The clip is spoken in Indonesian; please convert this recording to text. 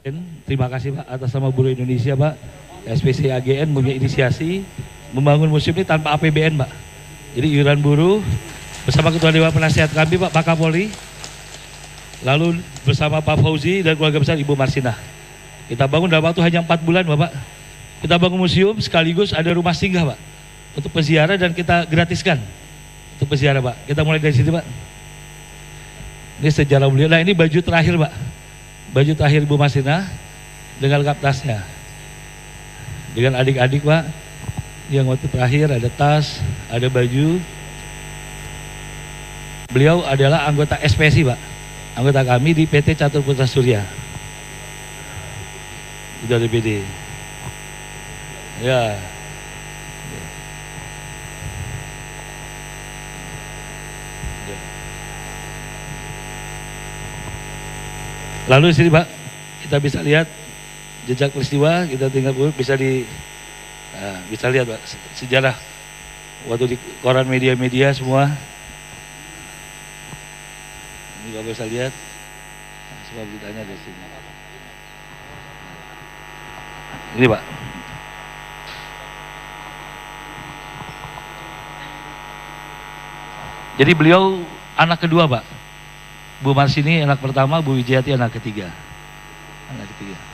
Terima kasih Pak atas nama buruh Indonesia Pak. SPC AGN mempunyai inisiasi membangun museum ini tanpa APBN Pak. Jadi iuran buruh bersama Ketua Dewan Penasihat kami Pak Kapolri, lalu bersama Pak Fauzi dan keluarga besar Ibu Marsinah. Kita bangun dalam waktu hanya 4 bulan Bapak. Kita bangun museum sekaligus ada rumah singgah Pak untuk peziarah dan kita gratiskan untuk peziarah Pak. Kita mulai dari sini Pak. Ini sejarah beliau. Nah ini baju terakhir Pak. Baju terakhir Ibu Marsinah dengan lengkap tasnya. Dengan adik-adik Pak. Yang waktu terakhir ada tas, ada baju. Beliau adalah anggota SPSI Pak. Anggota kami di PT Catur Putra Surya. Sudah DPD. Ya. Lalu di sini Pak, kita bisa lihat jejak peristiwa, kita tinggal bisa bisa lihat Pak sejarah waktu di koran media-media semua. Ini Bapak bisa lihat semua beritanya di sini. Ini Pak. Jadi beliau anak kedua Pak. Bu Marsini anak pertama, Bu Wijayati anak ketiga. Anak ketiga.